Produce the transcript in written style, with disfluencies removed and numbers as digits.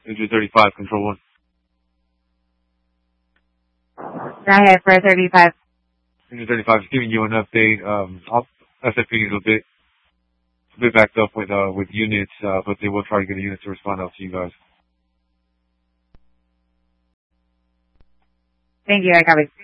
Ninja 35, Control 1. Go ahead for 35. Ninja 35, just giving you an update. SFP is a bit backed up with units, but they will try to get a unit to respond out to you guys. Thank you, I copy.